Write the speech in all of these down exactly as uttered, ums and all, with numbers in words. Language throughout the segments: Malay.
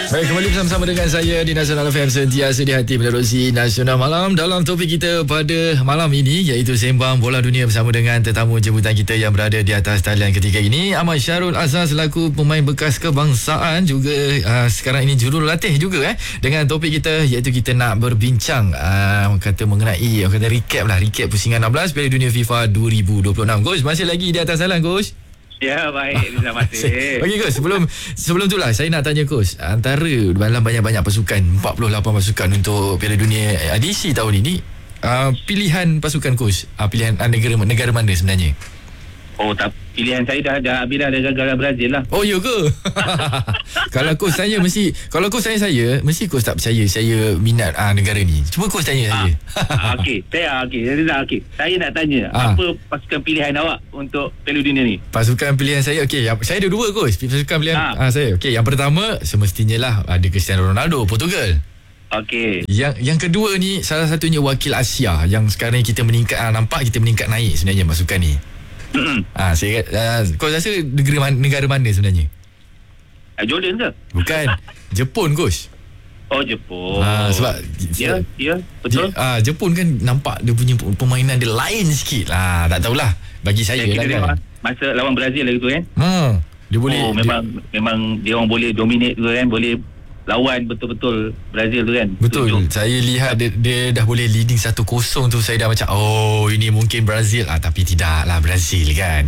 Baik, kembali bersama-sama dengan saya di Nasional F M, sentiasa di hati menerusi Nasional Malam. Dalam topik kita pada malam ini, iaitu sembang bola dunia bersama dengan tetamu jemputan kita yang berada di atas talian ketika ini, Ahmad Syarul Azhar selaku pemain bekas kebangsaan, juga uh, sekarang ini jurulatih juga eh dengan topik kita, iaitu kita nak berbincang uh, kata mengenai kata recap lah, recap pusingan enam belas Piala Dunia FIFA dua ribu dua puluh enam. Coach masih lagi di atas talian, Coach? Ya, baik. Terima kasih. Okey, Coach, sebelum sebelum tu lah saya nak tanya Coach, antara dalam banyak-banyak pasukan, empat puluh lapan pasukan untuk Piala Dunia edisi tahun ini, uh, pilihan pasukan Coach, uh, pilihan uh, negara negara mana sebenarnya? Oh, tak, pilihan saya dah dah habis dah, negara Brazil lah. Oh, ya ke? Kalau Coach tanya mesti, kalau Coach tanya saya, mesti Coach tak percaya saya minat uh, negara ni. Cuba Coach tanya ah, saya. ah, Okey, saya okey, saya okey. Saya nak tanya, ah. apa pasukan pilihan awak untuk Piala Dunia ni? Pasukan pilihan saya, okey, saya ada dua Coach. Pasukan pilihan ah. uh, saya. Okey, yang pertama semestinya lah ada Cristiano Ronaldo, Portugal. Okey. Yang yang kedua ni salah satunya wakil Asia yang sekarang kita meningkat, uh, nampak kita meningkat naik sebenarnya pasukan ni. Ah, saya uh, kau rasa negara mana, negara mana sebenarnya? Jordan ke? Bukan. Jepun, Coach. Oh, Jepun. Ah, sebab ya, ya, betul. Ah, Jepun kan nampak dia punya permainan dia lain sikit lah. Tak tahulah bagi saya ya, lah kan. Masa lawan Brazil lagi tu kan. Hmm. Dia boleh oh, memang dia, memang dia orang boleh dominate tu kan, boleh lawan betul-betul Brazil tu kan. Betul. Tujuh. Saya lihat dia, dia dah boleh leading satu kosong tu, saya dah macam oh ini mungkin Brazil, ah, tapi tidaklah Brazil kan.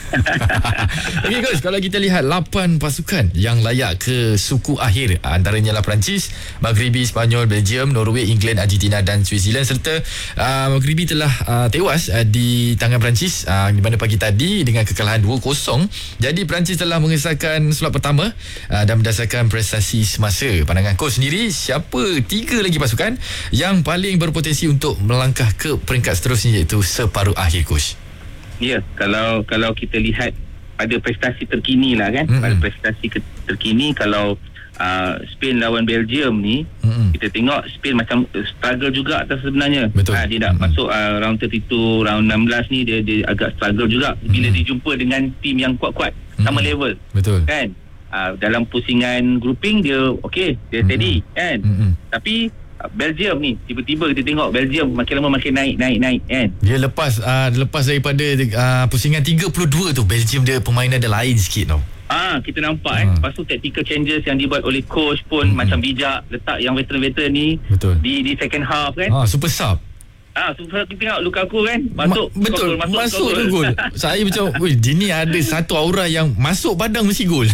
Okey, Coach, kalau kita lihat lapan pasukan yang layak ke suku akhir, antaranya lah Perancis, Maghribi, Spanyol, Belgium, Norway, England, Argentina dan Switzerland, serta uh, Maghribi telah uh, tewas uh, di tangan Perancis uh, di mana pagi tadi dengan kekalahan dua kosong. Jadi Perancis telah mengesahkan slot pertama uh, dan berdasarkan prestasi semasa, pandangan Coach sendiri, siapa tiga lagi pasukan yang paling berpotensi untuk melangkah ke peringkat seterusnya, iaitu separuh akhir, Coach? Ya, kalau kalau kita lihat pada prestasi terkini lah kan, mm-hmm. pada prestasi terkini, kalau uh, Spain lawan Belgium ni, mm-hmm. kita tengok Spain macam struggle juga atas sebenarnya. Betul. Uh, dia nak mm-hmm. masuk uh, round tiga puluh dua, round enam belas ni dia, dia agak struggle juga bila mm-hmm. dijumpa dengan tim yang kuat-kuat, mm-hmm. sama level. Betul. Kan? Uh, dalam pusingan grouping dia okey, dia mm-hmm. steady kan. Mm-hmm. Tapi uh, Belgium ni tiba-tiba kita tengok Belgium makin lama makin naik naik naik kan. Dia lepas uh, lepas daripada uh, pusingan tiga puluh dua tu, Belgium dia permainan dia lain sikit tau. Ah, kita nampak hmm. eh. Lepas tu tactical changes yang dibuat oleh coach pun hmm. macam bijak, letak yang veteran-veteran ni. Betul. di di second half kan. Ah, super sub. Ah, super kita tengok Lukaku kan, masuk Ma- betul, gol, masuk, masuk tu gol. Saya macam, weh, dia ni ada satu aura yang masuk padang mesti gol.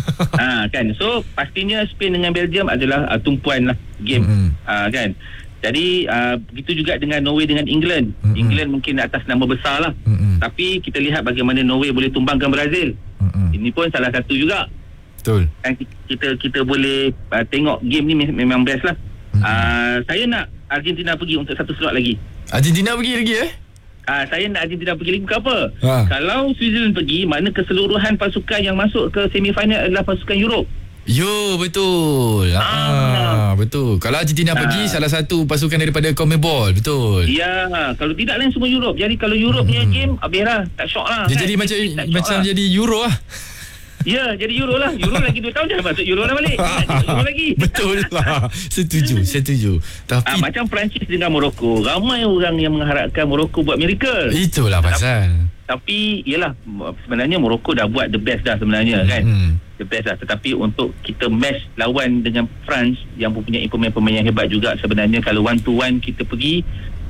Ah, kan. So pastinya Spain dengan Belgium adalah uh, tumpuan lah game. Mm-hmm. Ah, kan. Jadi uh, begitu juga dengan Norway dengan England. Mm-hmm. England mungkin atas nama besar lah. Mm-hmm. Tapi kita lihat bagaimana Norway boleh tumbangkan Brazil. Mm-hmm. Ini pun salah satu juga. Betul. Kan kita kita boleh uh, tengok game ni memang best lah. Mm-hmm. Uh, saya nak Argentina pergi untuk satu slot lagi. Argentina pergi lagi eh? Ah, saya nak Argentina pergi lagi. Bukan apa? Ha. Kalau Switzerland pergi, mana keseluruhan pasukan yang masuk ke semifinal adalah pasukan Europe. Yo, betul. Ah, ah betul. Kalau Argentina ah. pergi, salah satu pasukan daripada CONMEBOL, betul. Ya, kalau tidak lain semua Europe. Jadi kalau Europe punya hmm. game, habislah, tak syok lah. Dia kan? jadi macam macam lah. jadi Euro lah. Ya, jadi Euro lah. Euro lagi dua tahun dah masuk Euro dah balik. Euro lagi. Betul lah. Setuju, setuju. Tapi ah, macam Perancis dengan Morocco, ramai orang yang mengharapkan Morocco buat miracle. Itulah pasal. Tapi yalah, sebenarnya Morocco dah buat the best dah sebenarnya hmm. kan. The best dah. Tetapi untuk kita match lawan dengan France yang mempunyai pemain-pemain yang hebat juga, sebenarnya kalau one to one kita pergi,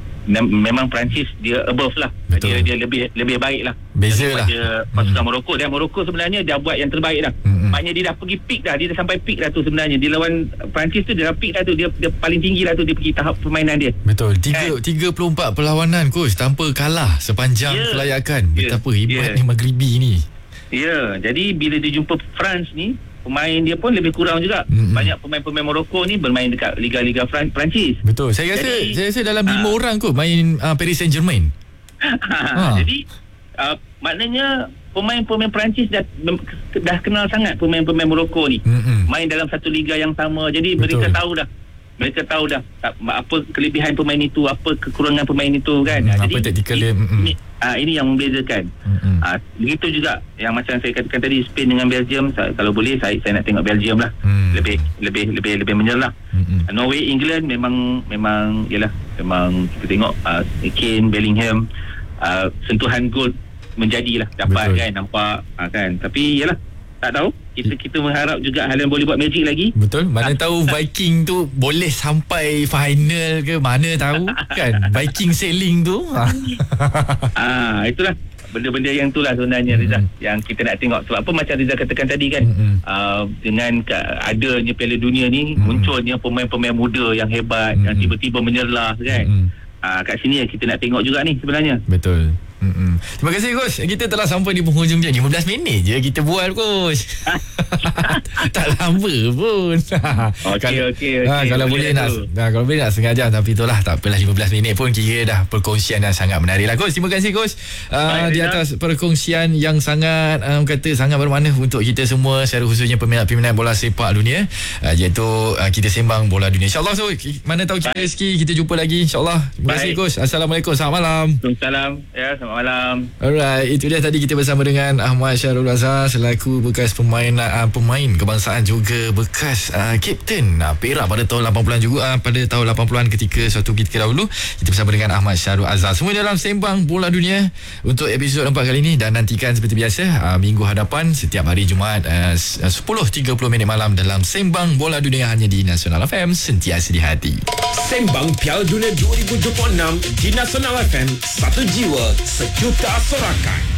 memang Perancis dia above lah. Betul. Dia dia lebih lebih baik lah. Beza lah pasukan hmm. Morocco. Dan Morocco sebenarnya dia buat yang terbaik dah. Hmm. Maknanya dia dah pergi peak dah. Dia dah sampai peak dah tu sebenarnya. Dia lawan Perancis tu dia dah peak dah tu. Dia, dia paling tinggi lah tu. Dia pergi tahap permainan dia. Betul. tiga puluh empat perlawanan, Coach, tanpa kalah sepanjang yeah. kelayakan. Betapa yeah. hebatnya yeah. Maghribi ni. Ya, yeah. Jadi bila dia jumpa France ni, pemain dia pun lebih kurang juga. Mm-hmm. Banyak pemain-pemain Morocco ni bermain dekat Liga-Liga Fran- Perancis. Betul. Saya rasa jadi, saya rasa dalam lima ha. orang kot main uh, Paris Saint-Germain. ha. Jadi uh, maknanya pemain-pemain Perancis dah dah kenal sangat pemain-pemain Morocco ni. Mm-hmm. Main dalam satu liga yang sama. Jadi Betul. mereka tahu dah. Mereka tahu dah apa kelebihan pemain itu, apa kekurangan pemain itu kan. Hmm, jadi apa taktikal dia. Ini, Ah, ini yang membezakan. Mm-hmm. Ah, begitu juga yang macam saya katakan tadi, Spain dengan Belgium, saya, kalau boleh saya saya nak tengok Belgium lah. Mm. Lebih lebih lebih lebih menyerah. Mm-hmm. Norway, England memang memang yalah memang kita tengok uh, Kane, Bellingham, uh, sentuhan gol menjadilah dapat. Betul. Kan nampak uh, kan, tapi yalah tak tahu, kita kita mengharap juga Haaland boleh buat magic lagi. Betul. Mana tahu Viking tu boleh sampai final ke, mana tahu kan. Viking sailing tu. Ah, itulah benda-benda yang itulah sebenarnya, Rizal, mm-hmm. yang kita nak tengok. Sebab apa macam Rizal katakan tadi kan, mm-hmm. uh, dengan adanya Piala Dunia ni, mm-hmm. munculnya pemain-pemain muda yang hebat, mm-hmm. yang tiba-tiba menyerlah kan. Mm-hmm. uh, kat sini kita nak tengok juga ni sebenarnya. Betul. Mm-mm. Terima kasih Coach. Kita telah sampai di penghujung jam. lima belas minit je kita buat Coach. Tak lama pun. Okey okey okey. Ha, kalau boleh, boleh nak ha, kalau boleh nak setengah jam, tapi itulah tak apalah, lima belas minit pun kira dah perkongsian yang sangat menarik lah Coach. Terima kasih Coach uh, di atas perkongsian yang sangat um, kata sangat bermakna untuk kita semua, secara khususnya peminat-peminat bola sepak dunia, uh, iaitu uh, kita sembang bola dunia. InsyaAllah so, mana tahu kita rezeki kita jumpa lagi insyaAllah. Terima kasih Coach. Assalamualaikum. Selamat malam. Waalaikumsalam. Ya, selamat malam. Alright, itu dia tadi kita bersama dengan Ahmad Syahrul Azhar selaku bekas pemain uh, pemain kebangsaan juga bekas uh, kapten uh, Perak pada tahun lapan puluhan juga, uh, pada tahun lapan puluhan ketika suatu ketika dahulu. Kita bersama dengan Ahmad Syahrul Azhar semua dalam Sembang Bola Dunia untuk episod empat kali ini, dan nantikan seperti biasa uh, minggu hadapan setiap hari Jumaat uh, sepuluh tiga puluh minit malam dalam Sembang Bola Dunia hanya di Nasional F M, sentiasa di hati. Sembang Piala Dunia dua ribu dua puluh enam di Nasional F M, satu jiwa sejuta sorakan.